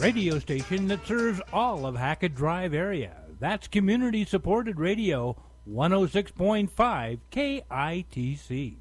radio station that serves all of Hackett Drive area. That's community-supported radio, 106.5 KITC.